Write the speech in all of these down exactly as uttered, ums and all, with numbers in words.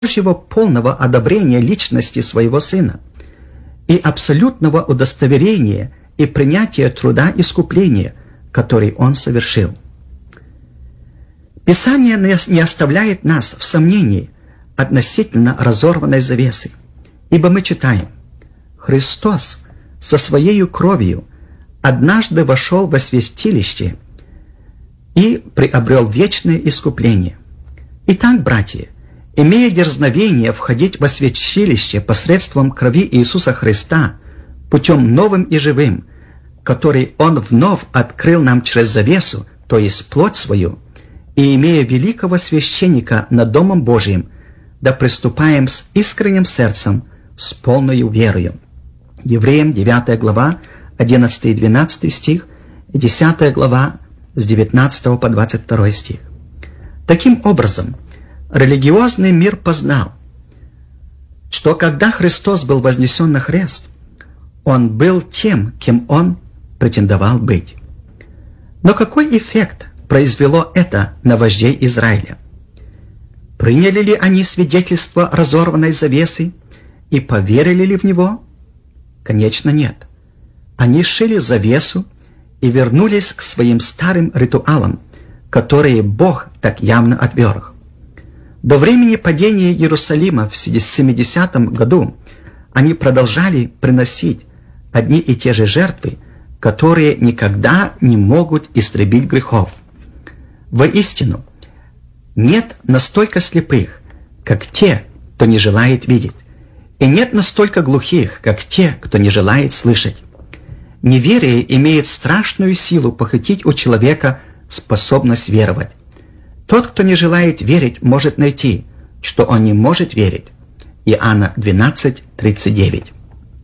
Божьего полного одобрения личности своего Сына и абсолютного удостоверения и принятия труда искупления, который Он совершил. Писание не оставляет нас в сомнении относительно разорванной завесы, ибо мы читаем: «Христос со Своею кровью однажды вошел во святилище и приобрел вечное искупление». Итак, братья, имея дерзновение входить во святилище посредством крови Иисуса Христа, путем новым и живым, который Он вновь открыл нам через завесу, то есть плоть свою, и имея великого священника над Домом Божиим, да приступаем с искренним сердцем, с полною верою. Евреям девятая глава, одиннадцатый и двенадцатый стих, и десятая глава, с девятнадцатого по двадцать второй стих. Таким образом, религиозный мир познал, что когда Христос был вознесен на крест, Он был тем, кем Он претендовал быть. Но какой эффект произвело это на вождей Израиля? Приняли ли они свидетельство разорванной завесы и поверили ли в него? Конечно, нет. Они сшили завесу и вернулись к своим старым ритуалам, которые Бог так явно отверг. До времени падения Иерусалима в семидесятом году они продолжали приносить одни и те же жертвы, которые никогда не могут истребить грехов. Воистину, нет настолько слепых, как те, кто не желает видеть, и нет настолько глухих, как те, кто не желает слышать. Неверие имеет страшную силу похитить у человека способность веровать. Тот, кто не желает верить, может найти, что он не может верить. Иоанна двенадцать тридцать девять.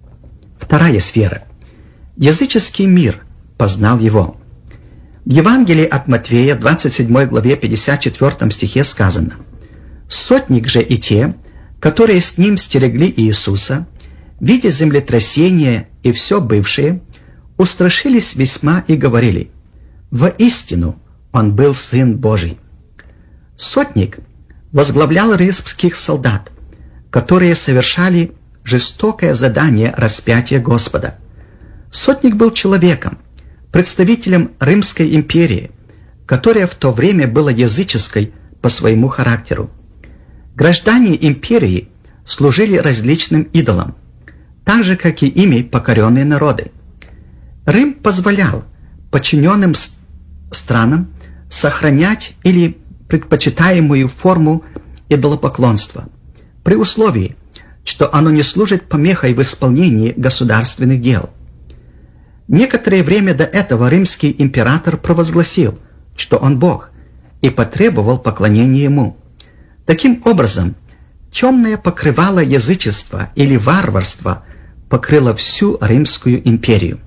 Вторая сфера. Языческий мир познал его. В Евангелии от Матфея, двадцать седьмой главе, пятьдесят четвёртом стихе сказано: «Сотник же и те, которые с ним стерегли Иисуса, видя землетрясение и все бывшее, устрашились весьма и говорили: воистину Он был Сын Божий». Сотник возглавлял римских солдат, которые совершали жестокое задание распятия Господа. Сотник был человеком, представителем Римской империи, которая в то время была языческой по своему характеру. Граждане империи служили различным идолам, так же, как и ими покоренные народы. Рим позволял подчиненным странам сохранять или предпочитаемую форму идолопоклонства, при условии, что оно не служит помехой в исполнении государственных дел. Некоторое время до этого римский император провозгласил, что он Бог, и потребовал поклонения Ему. Таким образом, темное покрывало язычества или варварства покрыло всю Римскую империю.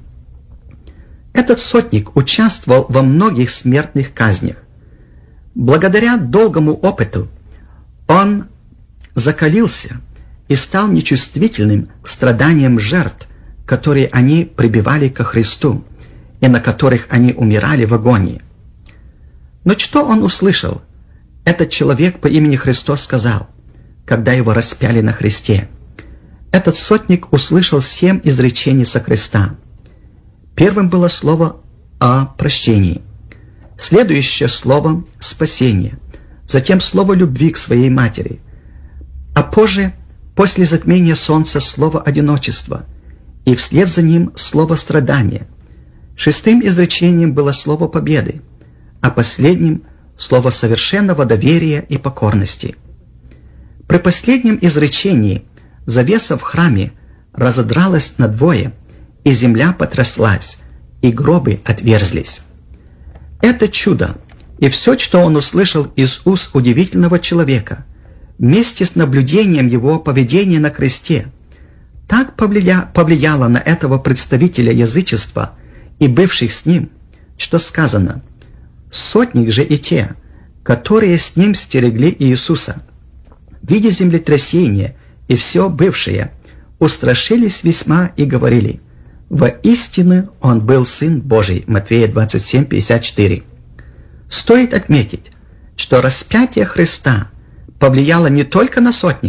Этот сотник участвовал во многих смертных казнях. Благодаря долгому опыту он закалился и стал нечувствительным к страданиям жертв, которые они прибивали ко Христу и на которых они умирали в агонии. Но что он услышал? Этот человек по имени Христос сказал, когда его распяли на кресте. Этот сотник услышал семь изречений со креста. Первым было слово о прощении, следующее слово спасение, затем слово любви к своей матери, а позже, после затмения солнца, слово одиночества, и вслед за ним слово страдания. Шестым изречением было слово победы, а последним — слово совершенного доверия и покорности. При последнем изречении завеса в храме разодралась надвое, и земля потряслась, и гробы отверзлись. Это чудо и все, что он услышал из уст удивительного человека, вместе с наблюдением его поведения на кресте, так повлия... повлияло на этого представителя язычества и бывших с ним, что сказано: «Сотник же и те, которые с ним стерегли Иисуса, видя землетрясение и все бывшее, устрашились весьма и говорили: воистину Он был Сын Божий». Матфея двадцать семь пятьдесят четыре. Стоит отметить, что распятие Христа повлияло не только на сотника,